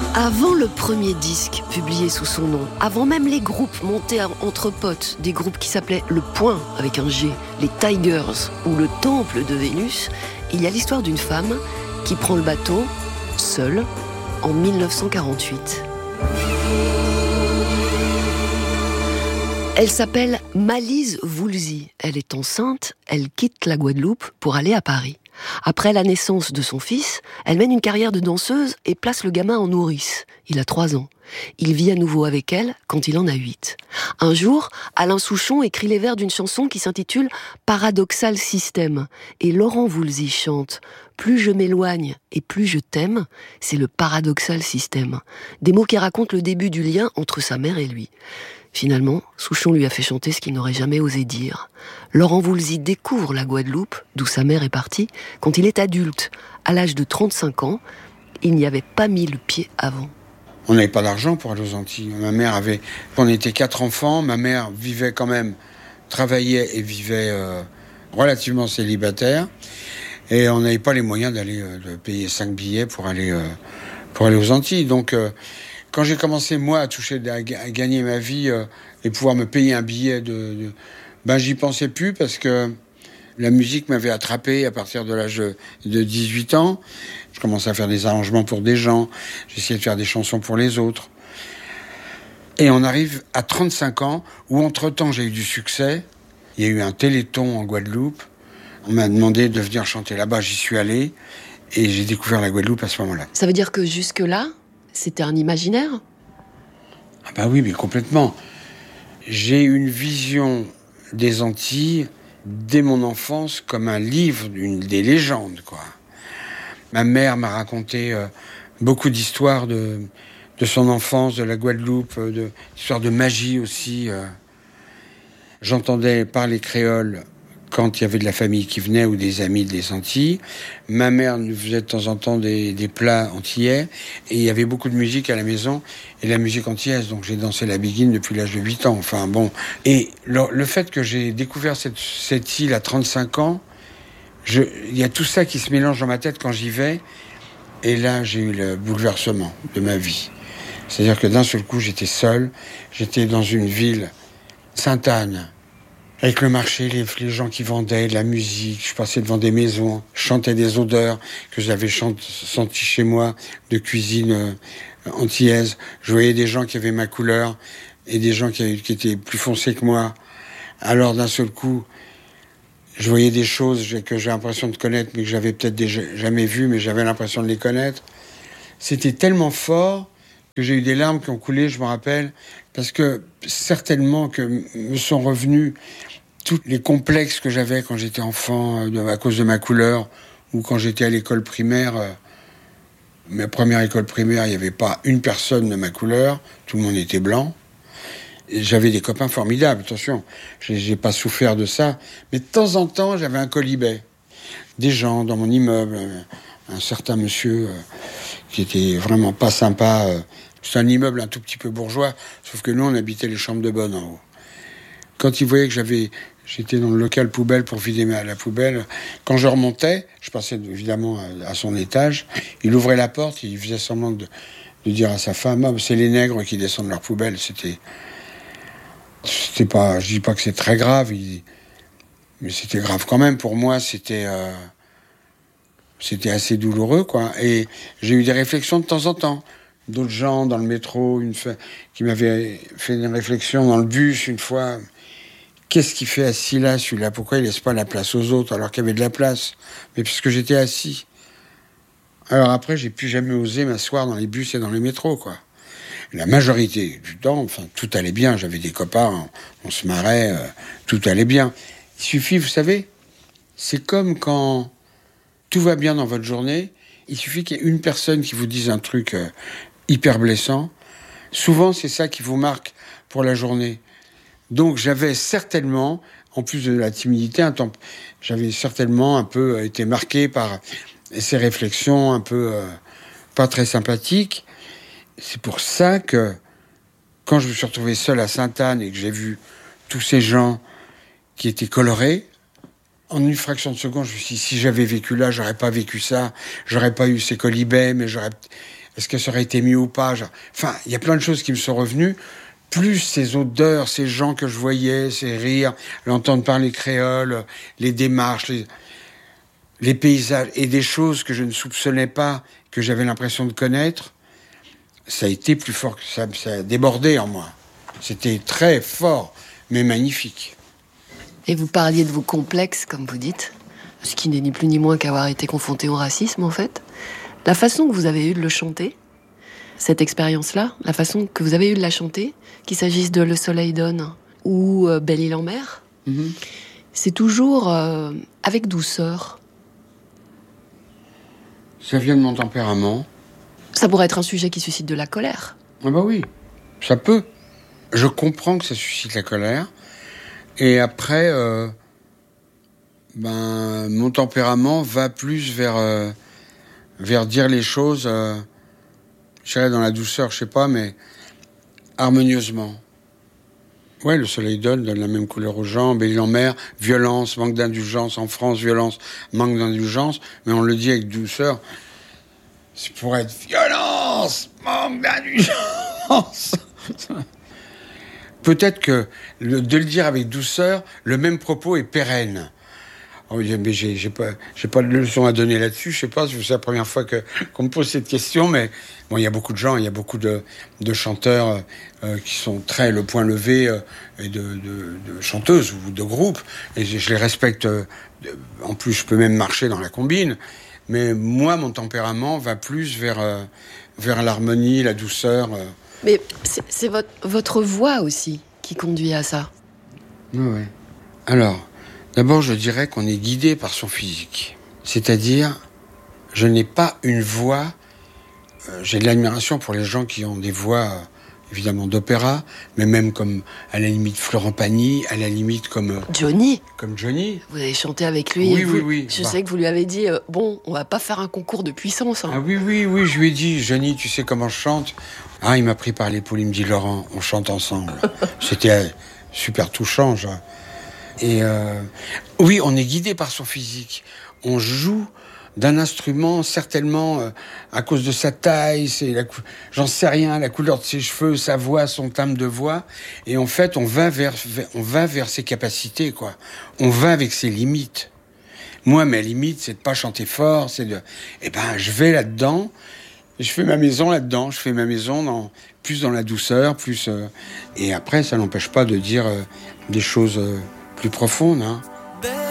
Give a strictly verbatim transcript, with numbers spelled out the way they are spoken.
Avant le premier disque publié sous son nom, avant même les groupes montés entre potes, des groupes qui s'appelaient Le Point avec un G, les Tigers ou le Temple de Vénus, il y a l'histoire d'une femme qui prend le bateau, seule, en dix-neuf cent quarante-huit. Elle s'appelle Malise Woolsey. Elle est enceinte, elle quitte la Guadeloupe pour aller à Paris. Après la naissance de son fils, elle mène une carrière de danseuse et place le gamin en nourrice. Il a trois ans. Il vit à nouveau avec elle quand il en a huit. Un jour, Alain Souchon écrit les vers d'une chanson qui s'intitule « Paradoxal Système » et Laurent Voulzy chante « Plus je m'éloigne et plus je t'aime, c'est le paradoxal système ». Des mots qui racontent le début du lien entre sa mère et lui. Finalement, Souchon lui a fait chanter ce qu'il n'aurait jamais osé dire. Laurent Voulzy découvre la Guadeloupe, d'où sa mère est partie, quand il est adulte. À l'âge de trente-cinq ans, il n'y avait pas mis le pied avant. On n'avait pas d'argent pour aller aux Antilles. Ma mère avait... On était quatre enfants. Ma mère vivait quand même, travaillait et vivait euh, relativement célibataire. Et on n'avait pas les moyens d'aller euh, de payer cinq billets pour aller, euh, pour aller aux Antilles. Donc... Euh, Quand j'ai commencé, moi, à toucher, à, à gagner ma vie euh, et pouvoir me payer un billet, de, de, ben, j'y pensais plus parce que la musique m'avait attrapé à partir de l'âge de dix-huit ans. Je commençais à faire des arrangements pour des gens. J'essayais de faire des chansons pour les autres. Et on arrive à trente-cinq ans, où entre-temps, j'ai eu du succès. Il y a eu un téléthon en Guadeloupe. On m'a demandé de venir chanter là-bas. J'y suis allé. Et j'ai découvert la Guadeloupe à ce moment-là. Ça veut dire que jusque-là, c'était un imaginaire ? Ah bah oui, mais complètement. J'ai une vision des Antilles dès mon enfance comme un livre, une, des légendes, quoi. Ma mère m'a raconté euh, beaucoup d'histoires de, de son enfance, de la Guadeloupe, de, d'histoires de magie aussi. Euh. J'entendais parler créole quand il y avait de la famille qui venait ou des amis des Antilles. Ma mère nous faisait de temps en temps des, des plats antillais et il y avait beaucoup de musique à la maison et la musique antillaise. Donc j'ai dansé la biguine depuis l'âge de huit ans. Enfin bon. Et le, le fait que j'ai découvert cette, cette île à trente-cinq ans, je, il y a tout ça qui se mélange dans ma tête quand j'y vais. Et là, j'ai eu le bouleversement de ma vie. C'est-à-dire que d'un seul coup, j'étais seul. J'étais dans une ville, Sainte-Anne, avec le marché, les, les gens qui vendaient de la musique. Je passais devant des maisons, je chantais des odeurs que j'avais chante, senties chez moi, de cuisine euh, antillaise. Je voyais des gens qui avaient ma couleur et des gens qui, qui étaient plus foncés que moi. Alors d'un seul coup, je voyais des choses que j'ai l'impression de connaître, mais que j'avais peut-être déjà, jamais vues, mais j'avais l'impression de les connaître. C'était tellement fort que j'ai eu des larmes qui ont coulé, je me rappelle, parce que certainement que me sont revenus tous les complexes que j'avais quand j'étais enfant, euh, à cause de ma couleur, ou quand j'étais à l'école primaire. Euh, ma première école primaire, il n'y avait pas une personne de ma couleur, tout le monde était blanc. Et j'avais des copains formidables, attention, j'ai, j'ai pas souffert de ça, mais de temps en temps, j'avais un colibet. Des gens dans mon immeuble, un certain monsieur euh, qui était vraiment pas sympa. Euh, c'est un immeuble un tout petit peu bourgeois, sauf que nous, on habitait les chambres de bonne en haut. Quand il voyait que j'avais, j'étais dans le local poubelle pour vider ma, la poubelle, quand je remontais, je passais évidemment à, à son étage, il ouvrait la porte, il faisait semblant de, de dire à sa femme, ah, c'est les nègres qui descendent leur poubelle. C'était, c'était pas, je dis pas que c'est très grave, il, mais c'était grave quand même. Pour moi, c'était, euh, c'était assez douloureux, quoi. Et j'ai eu des réflexions de temps en temps. D'autres gens dans le métro, une fois, qui m'avaient fait une réflexion dans le bus une fois. Qu'est-ce qu'il fait assis là, celui-là ? Pourquoi il laisse pas la place aux autres alors qu'il y avait de la place ? Mais parce que j'étais assis. Alors après, j'ai plus jamais osé m'asseoir dans les bus et dans les métros, quoi. La majorité du temps, enfin, tout allait bien. J'avais des copains, on, on se marrait, euh, tout allait bien. Il suffit, vous savez, c'est comme quand tout va bien dans votre journée, il suffit qu'il y ait une personne qui vous dise un truc euh, hyper blessant. Souvent, c'est ça qui vous marque pour la journée. Donc, j'avais certainement, en plus de la timidité, un temps, j'avais certainement un peu été marqué par ces réflexions un peu euh, pas très sympathiques. C'est pour ça que, quand je me suis retrouvé seul à Sainte-Anne et que j'ai vu tous ces gens qui étaient colorés, en une fraction de seconde, je me suis dit, si j'avais vécu là, j'aurais pas vécu ça, j'aurais pas eu ces colibets, mais j'aurais, est-ce que ça aurait été mieux ou pas? Enfin, il y a plein de choses qui me sont revenues. Plus ces odeurs, ces gens que je voyais, ces rires, l'entendre parler créole, les démarches, les, les paysages et des choses que je ne soupçonnais pas, que j'avais l'impression de connaître, ça a été plus fort que ça, ça a débordé en moi. C'était très fort, mais magnifique. Et vous parliez de vos complexes, comme vous dites, ce qui n'est ni plus ni moins qu'avoir été confronté au racisme, en fait. La façon que vous avez eu de le chanter, cette expérience-là, la façon que vous avez eu de la chanter, qu'il s'agisse de Le Soleil donne ou euh, Belle-Île en mer, mm-hmm. c'est toujours euh, avec douceur. Ça vient de mon tempérament. Ça pourrait être un sujet qui suscite de la colère. Ah bah oui, ça peut. Je comprends que ça suscite la colère. Et après, euh, ben, mon tempérament va plus vers, euh, vers dire les choses, euh, je dirais dans la douceur, je sais pas, mais harmonieusement. Ouais, Le Soleil donne, donne la même couleur aux gens. Belle-Île en mer, violence, manque d'indulgence. En France, violence, manque d'indulgence. Mais on le dit avec douceur. C'est pour être violence, manque d'indulgence. Peut-être que le, de le dire avec douceur, le même propos est pérenne. Oh, mais j'ai, j'ai pas, j'ai pas de leçon à donner là-dessus. Je sais pas, c'est la première fois que, qu'on me pose cette question, mais bon, il y a beaucoup de gens, il y a beaucoup de, de chanteurs euh, qui sont très le point levé euh, et de, de, de chanteuses ou de groupes, et je, je les respecte. Euh, de, en plus, je peux même marcher dans la combine, mais moi, mon tempérament va plus vers, euh, vers l'harmonie, la douceur. Euh. Mais c'est, c'est votre, votre voix aussi qui conduit à ça. Oui. Alors. D'abord, je dirais qu'on est guidé par son physique. C'est-à-dire, je n'ai pas une voix... Euh, j'ai de l'admiration pour les gens qui ont des voix, euh, évidemment, d'opéra, mais même comme, à la limite, Florent Pagny, à la limite, comme... Euh, Johnny. Comme Johnny. Vous avez chanté avec lui. Oui, et vous, oui, oui. Je bah. sais que vous lui avez dit, euh, bon, on va pas faire un concours de puissance. Hein. Ah oui, oui, oui, je lui ai dit, Johnny, tu sais comment je chante? Ah, il m'a pris par l'épaule, il me dit, Laurent, on chante ensemble. C'était euh, super touchant, genre. Et euh, oui, on est guidé par son physique. On joue d'un instrument, certainement, euh, à cause de sa taille, c'est la cou- j'en sais rien, la couleur de ses cheveux, sa voix, son timbre de voix. Et en fait, on va vers, vers, on va vers ses capacités, quoi. On va avec ses limites. Moi, mes limites, c'est de pas chanter fort, c'est de... Eh ben, je vais là-dedans, je fais ma maison là-dedans, je fais ma maison dans, plus dans la douceur, plus... Euh, et après, ça n'empêche pas de dire euh, des choses... Euh, plus profonde, hein.